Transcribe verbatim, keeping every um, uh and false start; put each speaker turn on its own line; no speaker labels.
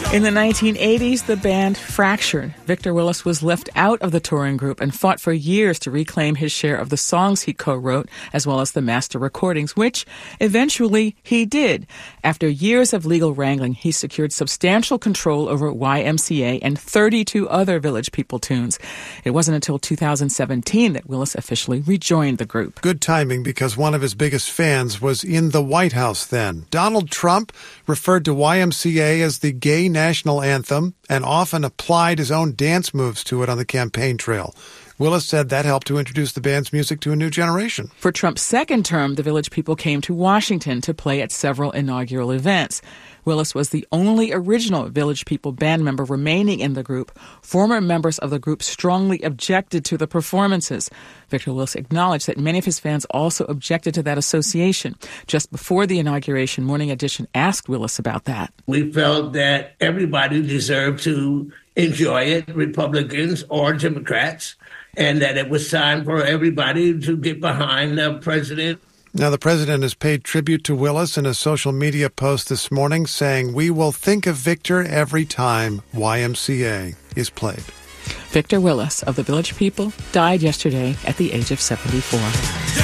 In the nineteen eighties, the band fractured. Victor Willis was left out of the touring group and fought for years to reclaim his share of the songs he co-wrote, as well as the master recordings, which eventually he did. After years of legal wrangling, he secured substantial control over Y M C A and thirty-two other Village People tunes. It wasn't until two thousand seventeen that Willis officially rejoined the group.
Good timing, because one of his biggest fans was in the White House then. Donald Trump referred to Y M C A as the gay national anthem and often applied his own dance moves to it on the campaign trail. Willis said that helped to introduce the band's music to a new generation.
For Trump's second term, the Village People came to Washington to play at several inaugural events. Willis was the only original Village People band member remaining in the group. Former members of the group strongly objected to the performances. Victor Willis acknowledged that many of his fans also objected to that association. Just before the inauguration, Morning Edition asked Willis about that.
We felt that everybody deserved to enjoy it, Republicans or Democrats, and that it was time for everybody to get behind the president.
Now, the president has paid tribute to Willis in a social media post this morning, saying, "We will think of Victor every time Y M C A is played."
Victor Willis of the Village People died yesterday at the age of seventy-four.